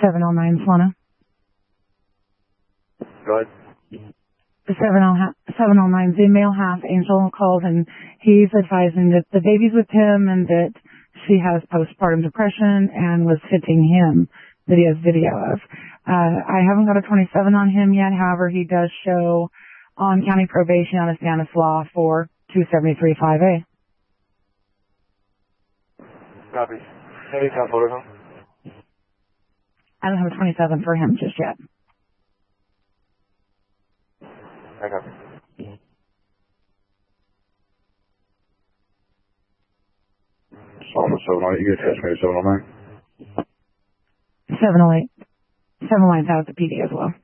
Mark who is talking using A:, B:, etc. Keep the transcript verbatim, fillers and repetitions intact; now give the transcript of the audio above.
A: seven oh nine, Solana.
B: Go ahead.
A: The seven oh nine, the male half angel called, and he's advising that the baby's with him and that she has postpartum depression and was hitting him that he has video of. Uh, I haven't got a twenty-seven on him yet. However, he does show on county probation on a Stanislaus for two seventy-three five A.
B: Copy. Any top photos on?
A: I don't have a twenty-seven for him just yet.
B: I copy.
C: Solomon seven oh eight, you get test me at seven oh nine.
A: seven oh eight. seven oh nine's out at the P D as well.